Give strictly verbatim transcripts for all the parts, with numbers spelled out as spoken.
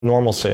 normalcy.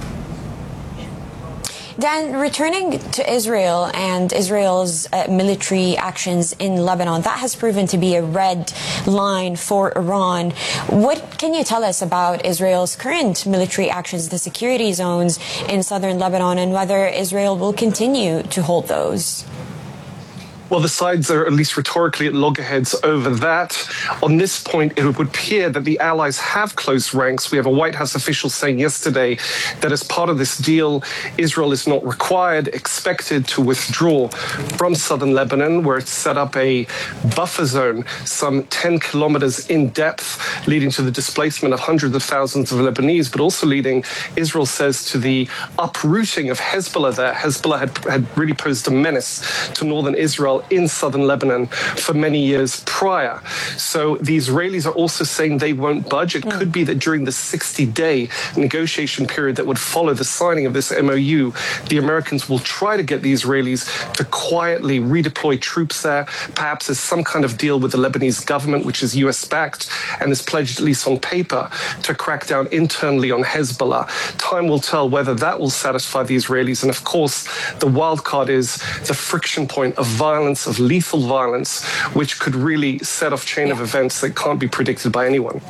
Dan, returning to Israel and Israel's uh, military actions in Lebanon, that has proven to be a red line for Iran. What can you tell us about Israel's current military actions, the security zones in southern Lebanon, and whether Israel will continue to hold those? Well, the sides are at least rhetorically at loggerheads over that. On this point, it would appear that the allies have closed ranks. We have a White House official saying yesterday that as part of this deal, Israel is not required, expected to withdraw from southern Lebanon, where it's set up a buffer zone some ten kilometers in depth, leading to the displacement of hundreds of thousands of Lebanese, but also leading, Israel says, to the uprooting of Hezbollah there. Hezbollah had, had really posed a menace to northern Israel in southern Lebanon for many years prior. So the Israelis are also saying they won't budge. It could be that during the sixty-day negotiation period that would follow the signing of this M O U, the Americans will try to get the Israelis to quietly redeploy troops there, perhaps as some kind of deal with the Lebanese government, which is U S-backed and is pledged, at least on paper, to crack down internally on Hezbollah. Time will tell whether that will satisfy the Israelis. And of course, the wild card is the friction point of violence, of lethal violence, which could really set off chain of events that can't be predicted by anyone.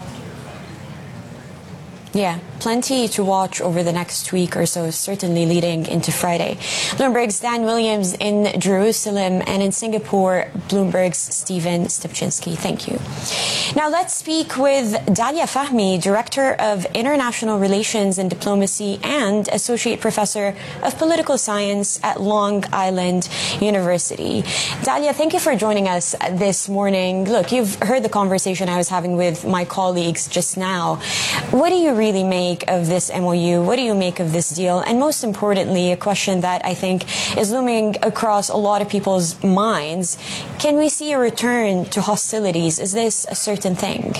Yeah, plenty to watch over the next week or so, certainly leading into Friday. Bloomberg's Dan Williams in Jerusalem, and in Singapore, Bloomberg's Stephen Stupczynski. Thank you. Now let's speak with Dalia Fahmy, Director of International Relations and Diplomacy and Associate Professor of Political Science at Long Island University. Dalia, thank you for joining us this morning. Look, you've heard the conversation I was having with my colleagues just now. What do you really make of this M O U? What do you make of this deal? And most importantly, a question that I think is looming across a lot of people's minds: can we see a return to hostilities? Is this a certain thing?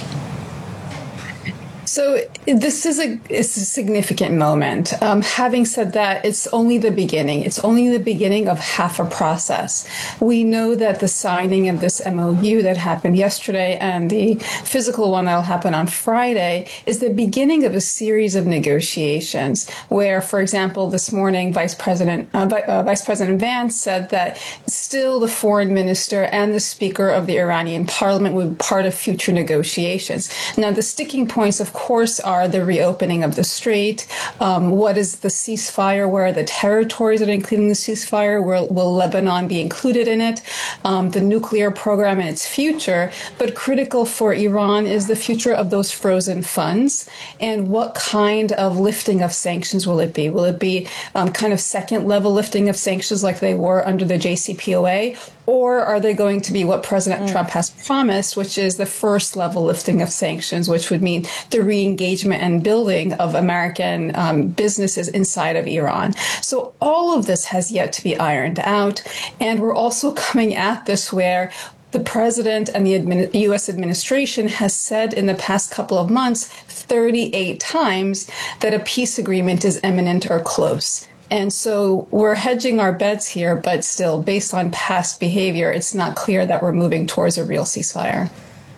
So this is a, it's a significant moment. Um, having said that, it's only the beginning. It's only the beginning of half a process. We know that the signing of this M O U that happened yesterday and the physical one that will happen on Friday is the beginning of a series of negotiations where, for example, this morning, Vice President, uh, uh, Vice President Vance said that still the foreign minister and the speaker of the Iranian parliament would be part of future negotiations. Now, the sticking points, of course, are the reopening of the strait. Um, what is the ceasefire? Where are the territories that are included in the ceasefire? Where will Lebanon be included in it? Um, the nuclear program and its future. But critical for Iran is the future of those frozen funds and what kind of lifting of sanctions will it be? Will it be um, kind of second level lifting of sanctions like they were under the J C P O A? Or are they going to be what President mm. Trump has promised, which is the first level lifting of sanctions, which would mean the re-engagement and building of American um, businesses inside of Iran? So all of this has yet to be ironed out. And we're also coming at this where the president and the admin- U S administration has said in the past couple of months, thirty-eight times, that a peace agreement is imminent or close. And so we're hedging our bets here, but still, based on past behavior, it's not clear that we're moving towards a real ceasefire.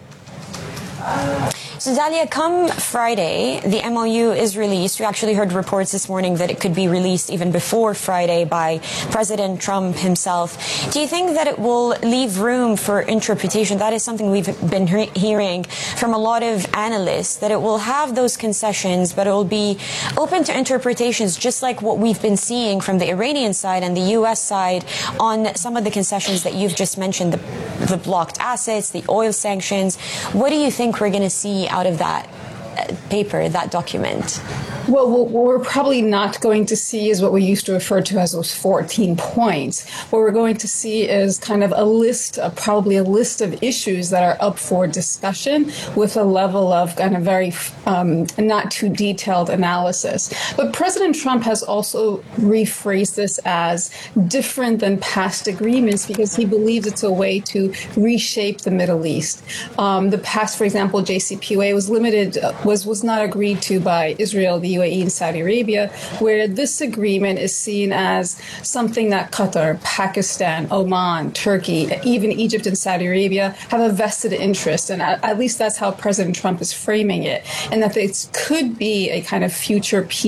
So, Dalia, come Friday, the M O U is released. We actually heard reports this morning that it could be released even before Friday by President Trump himself. Do you think that it will leave room for interpretation? That is something we've been he- hearing from a lot of analysts, that it will have those concessions, but it will be open to interpretations, just like what we've been seeing from the Iranian side and the U S side on some of the concessions that you've just mentioned, the, the blocked assets, the oil sanctions. What do you think we're going to see out of that paper, that document? Well, what we're probably not going to see is what we used to refer to as those fourteen points. What we're going to see is kind of a list, of, probably a list of issues that are up for discussion with a level of kind of very um, not too detailed analysis. But President Trump has also rephrased this as different than past agreements because he believes it's a way to reshape the Middle East. Um, the past, for example, J C P O A was limited, was, was not agreed to by Israel, the U A E, and Saudi Arabia, where this agreement is seen as something that Qatar, Pakistan, Oman, Turkey, even Egypt and Saudi Arabia have a vested interest in. At least that's how President Trump is framing it, and that this could be a kind of future peace